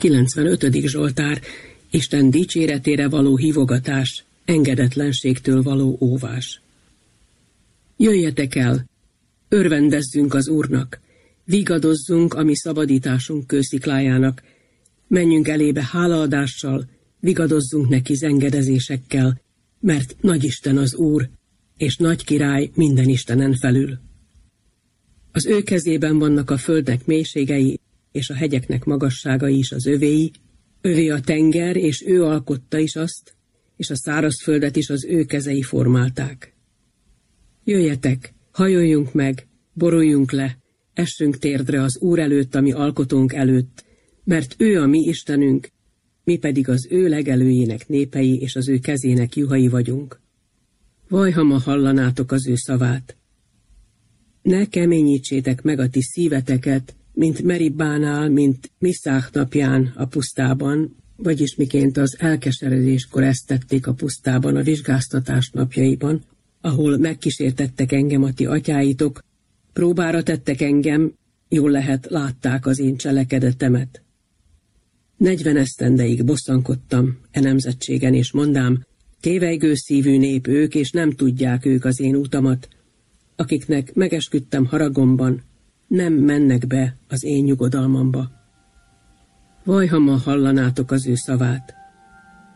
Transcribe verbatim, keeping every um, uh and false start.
kilencvenötödik Zsoltár, Isten dicséretére való hívogatás, engedetlenségtől való óvás. Jöjjetek el, örvendezzünk az Úrnak, vigadozzunk a mi szabadításunk kősziklájának, menjünk elébe hálaadással, vigadozzunk neki zengedezésekkel, mert nagy Isten az Úr, és nagy király minden istenen felül. Az ő kezében vannak a földnek mélységei, és a hegyeknek magasságai is az övéi, övé a tenger, és ő alkotta is azt, és a szárazföldet is az ő kezei formálták. Jöjjetek, hajoljunk meg, boruljunk le, essünk térdre az Úr előtt, ami alkotónk előtt, mert ő a mi Istenünk, mi pedig az ő legelőjének népei és az ő kezének juhai vagyunk. Vaj, ha ma hallanátok az ő szavát! Ne keményítsétek meg a ti szíveteket, mint Meribbánál, mint Misszák napján a pusztában, vagyis miként az elkeseredéskor ezt tették a pusztában a vizsgáztatás napjaiban, ahol megkísértettek engem a ti atyáitok, próbára tettek engem, jól lehet, látták az én cselekedetemet. Negyven esztendeig bosszankodtam e nemzetségen, és mondám, tévejgő szívű nép ők, és nem tudják ők az én utamat, akiknek megesküdtem haragomban, nem mennek be az én nyugodalmamba. Vaj, ha ma hallanátok az ő szavát!